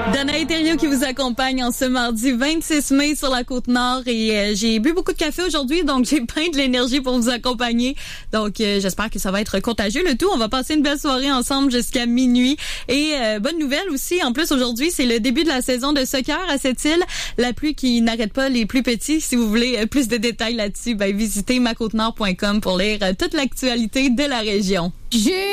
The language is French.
Danae Thériault qui vous accompagne en ce mardi 26 mai sur la Côte-Nord et j'ai bu beaucoup de café aujourd'hui, donc j'ai plein de l'énergie pour vous accompagner. Donc j'espère que ça va être contagieux le tout. On va passer une belle soirée ensemble jusqu'à minuit. Et bonne nouvelle aussi, en plus aujourd'hui, c'est le début de la saison de soccer à cette île. La pluie qui n'arrête pas les plus petits. Si vous voulez plus de détails là-dessus, visitez macôtenord.com pour lire toute l'actualité de la région.